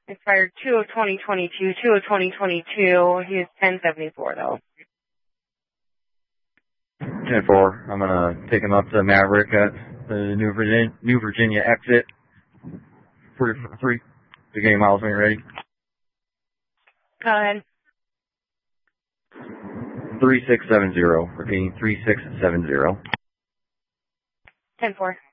Expired 2 of 2022, 2 of 2022. He is 1074 though. 10-4. I'm gonna take him up to Maverick at the New Virginia exit. 3. Beginning miles when you're ready. Go ahead. 3670. Repeating 3670. 10-4.